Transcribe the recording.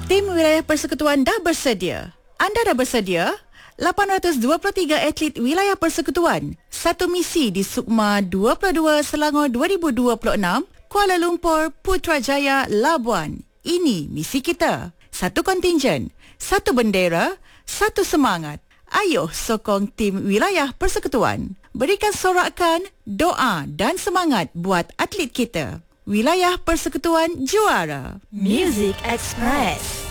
Tim wilayah persekutuan dah bersedia. Anda dah bersedia? 823 atlet wilayah persekutuan. Satu misi di Sukma 22 Selangor 2026, Kuala Lumpur, Putrajaya, Labuan. Ini misi kita. Satu kontingen, satu bendera, satu semangat. Ayuh sokong tim wilayah persekutuan. Berikan sorakan, doa dan semangat buat atlet kita. Wilayah persekutuan juara. Music Express.